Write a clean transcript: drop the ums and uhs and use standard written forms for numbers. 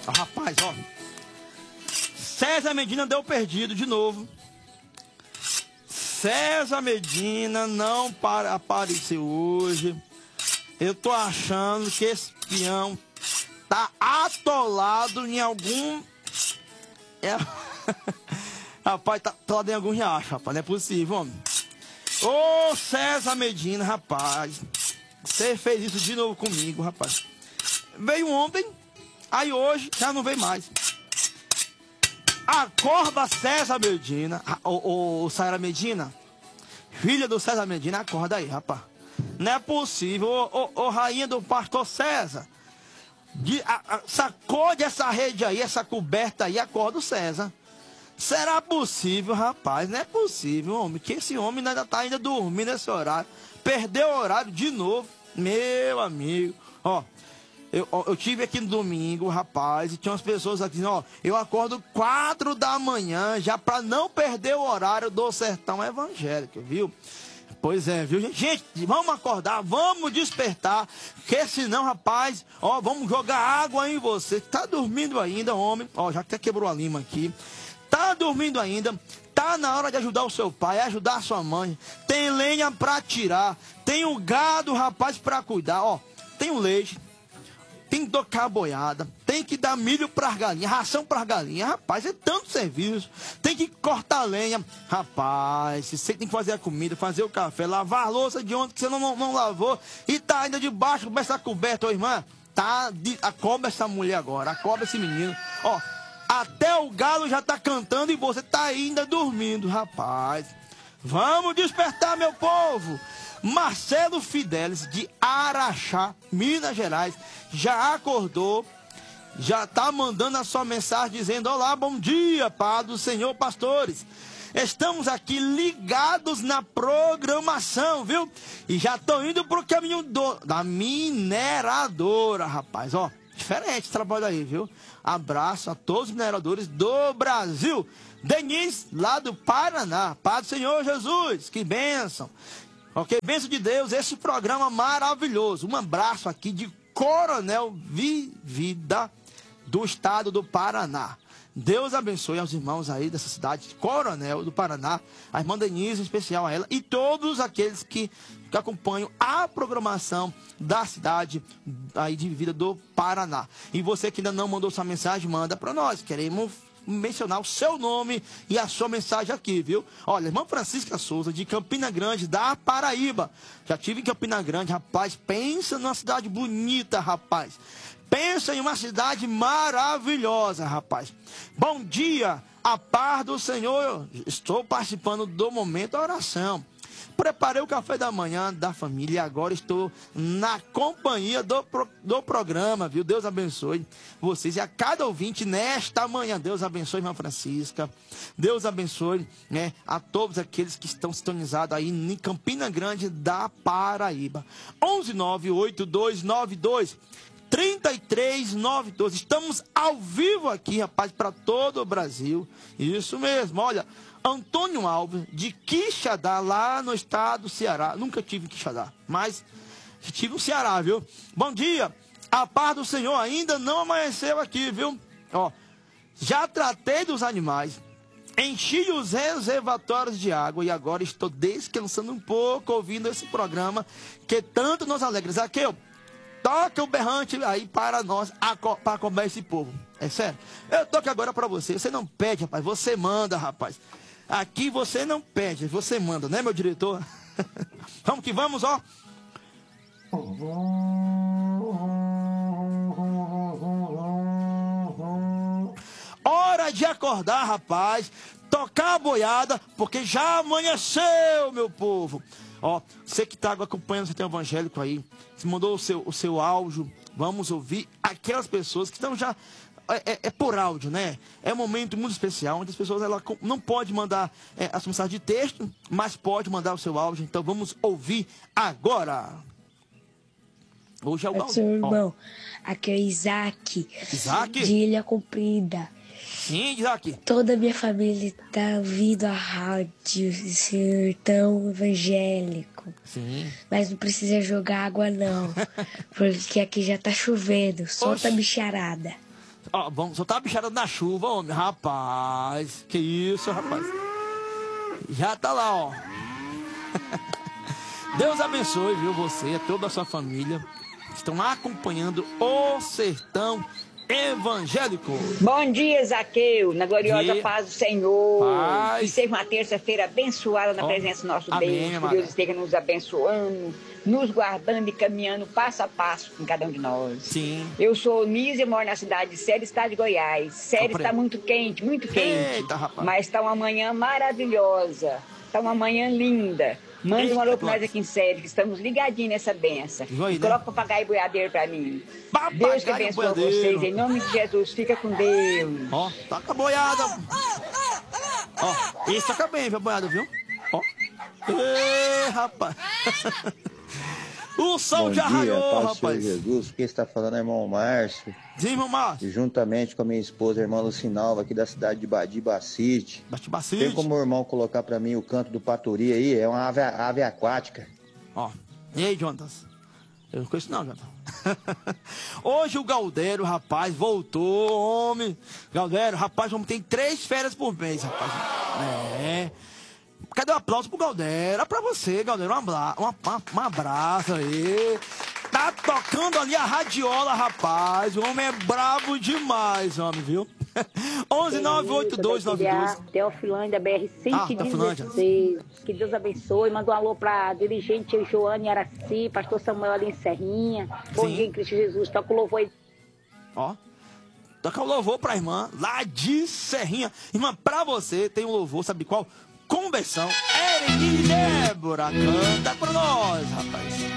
Rapaz, ó. César Medina deu perdido de novo. César Medina não apareceu hoje. Eu tô achando que esse peão tá atolado em algum... Rapaz, tá atolado em algum riacho, rapaz. Não é possível, homem. Ô, César Medina, rapaz. Você fez isso de novo comigo, rapaz. Veio ontem, aí hoje já não veio mais. Acorda, César Medina. Ô, Sara Medina. Filha do César Medina, acorda aí, rapaz. Não é possível. Ô, rainha do pastor César. Sacode essa rede aí, essa coberta aí, acorda o César. Será possível, rapaz? Não é possível, homem. Que esse homem ainda tá dormindo nesse horário. Perdeu o horário de novo. Meu amigo. Ó. Eu tive aqui no domingo, rapaz, e tinha umas pessoas aqui dizendo, ó, eu acordo 4 da manhã já para não perder o horário do sertão evangélico, viu? Pois é, viu, gente? Gente, vamos acordar, vamos despertar, porque senão, rapaz, ó, vamos jogar água em você. Tá dormindo ainda, homem? Ó, já até quebrou a lima aqui. Tá dormindo ainda? Tá na hora de ajudar o seu pai, ajudar a sua mãe. Tem lenha para tirar, tem um gado, rapaz, para cuidar, ó. Tem o leite. Tem que tocar a boiada, tem que dar milho para as galinhas, ração para as galinhas. Rapaz, é tanto serviço. Tem que cortar lenha. Rapaz, você tem que fazer a comida, fazer o café, lavar a louça de ontem que você não lavou e tá ainda debaixo dessa coberta, ô irmã. Acobra essa mulher agora, acobra esse menino. Ó, até o galo já tá cantando e você tá ainda dormindo, rapaz. Vamos despertar, meu povo. Marcelo Fidelis, de Araxá, Minas Gerais, já acordou, já está mandando a sua mensagem dizendo, olá, bom dia, paz do Senhor, pastores. Estamos aqui ligados na programação, viu? E já estou indo pro caminho da mineradora, rapaz, ó. Diferente esse trabalho aí, viu? Abraço a todos os mineradores do Brasil. Denise, lá do Paraná, paz do Senhor Jesus, que bênção. Ok, bênção de Deus, esse programa maravilhoso. Um abraço aqui de Coronel Vivida, do estado do Paraná. Deus abençoe aos irmãos aí dessa cidade, Coronel do Paraná, a irmã Denise, em especial a ela, e todos aqueles que acompanham a programação da cidade aí de Vivida do Paraná. E você que ainda não mandou sua mensagem, manda para nós. Queremos mencionar o seu nome e a sua mensagem aqui, viu? Olha, irmã Francisca Souza, de Campina Grande, da Paraíba. Já tive em Campina Grande, rapaz. Pensa numa cidade bonita, rapaz. Pensa em uma cidade maravilhosa, rapaz. Bom dia, a paz do Senhor. Estou participando do momento da oração. Preparei o café da manhã da família e agora estou na companhia do programa, viu? Deus abençoe vocês e a cada ouvinte nesta manhã. Deus abençoe, irmã Francisca. Deus abençoe, né, a todos aqueles que estão sintonizados aí em Campina Grande da Paraíba. 11982923392. Estamos ao vivo aqui, rapaz, para todo o Brasil. Isso mesmo, olha. Antônio Alves, de Quixadá, lá no estado do Ceará. Nunca tive em Quixadá, mas estive no Ceará, viu? Bom dia, a paz do Senhor ainda não amanheceu aqui, viu? Ó, já tratei dos animais, enchi os reservatórios de água e agora estou descansando um pouco ouvindo esse programa que tanto nos alegra. Zaqueu, toca o berrante aí para nós, para acompanhar esse povo. É sério? Eu toco agora para você. Você não pede, rapaz, você manda, rapaz. Aqui você não pede, você manda, né, meu diretor? Vamos que vamos, ó. Hora de acordar, rapaz. Tocar a boiada, porque já amanheceu, meu povo. Ó, você que está acompanhando o Sertão Evangélico aí, você mandou o seu áudio. Vamos ouvir aquelas pessoas que estão já... É por áudio, né? É um momento muito especial, onde as pessoas não podem mandar a sua mensagem de texto, mas pode mandar o seu áudio. Então vamos ouvir agora. Hoje é o áudio. Seu irmão, aqui é o Isaac. Isaac? De Ilha Comprida. Sim, Isaac. Toda a minha família está ouvindo a rádio Sertão Evangélico. Sim. Mas não precisa jogar água, não. Porque aqui já tá chovendo. Solta a bicharada. Ó, vamos soltar a bichada na chuva, homem. Rapaz, que isso, rapaz. Já tá lá, ó. Deus abençoe, viu, você e toda a sua família que estão acompanhando o Sertão Evangélico. Bom dia, Zaqueu, na gloriosa Dia. paz do Senhor. Paz. Que seja uma terça-feira abençoada na Ó, presença do nosso amém, Deus. minha Que Deus amada. esteja nos abençoando, nos guardando e caminhando passo a passo com cada um de nós. Sim. Eu sou Nízia, moro na cidade de Sério, estado de Goiás. Sério Comprei. está muito quente, muito quente. Eita, rapaz. Mas está uma manhã maravilhosa. Está uma manhã linda. Manda Eita, um alô para nós nós. aqui em Sério, que estamos ligadinhos nessa benção. Viu aí, né? Coloca o papagaio boiadeiro para mim. Papagaio Deus que abençoe boiadeiro. vocês. Em nome de Jesus, fica com Deus. Ó, toca a boiada. Ó, isso toca bem, viu, a boiada, viu? Ó. Ê, rapaz. O sol Bom já dia, raiou, paz do rapaz. Senhor Jesus. Quem está falando é irmão Márcio. Sim, irmão Márcio. E juntamente com a minha esposa, a irmã Lucinalva, aqui da cidade de Badibacite. Bate Tem bastante. como o irmão colocar para mim o canto do Paturi aí? É uma ave aquática. Ó. E aí, Jonas? Eu não conheço não, Jonas. Hoje o Galdério, rapaz, voltou, homem. Galdério, rapaz, vamos ter 3 férias por mês, rapaz. É. Cadê o aplauso pro Galdério? É pra você, Galdério. Um abraço aí. Tá tocando ali a radiola, rapaz. O homem é brabo demais, homem, viu? 1198292. Teofilândia, Teofilândia. BR-116. Que Deus abençoe. Manda um alô para dirigente Joane Araci, pastor Samuel ali em Serrinha. Bom Sim. dia em Cristo Jesus. Toca o louvor aí. Ó. Toca o louvor pra irmã lá de Serrinha. Irmã, pra você tem um louvor, sabe qual? Conversão. Ereni Débora canta pra nós, rapaz.